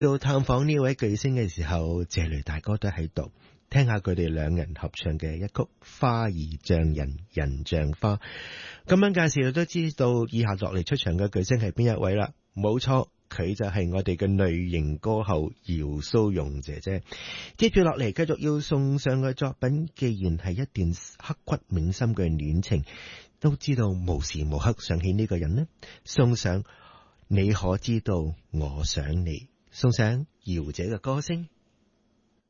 到探訪呢位巨星嘅時候，謝雷大哥都喺度，聽下佢哋兩人合唱嘅一曲《花兒像人，人像花》。咁樣介紹都知道以下落嚟出場嘅巨星係邊一位啦。冇錯，佢就係我哋嘅女型歌后姚蘇蓉姐姐。接住落嚟繼續要送上嘅作品，既然係一段刻骨銘心嘅戀情，都知道無時無刻想起呢個人呢。送上你可知道我想你，送上姚姐嘅歌聲。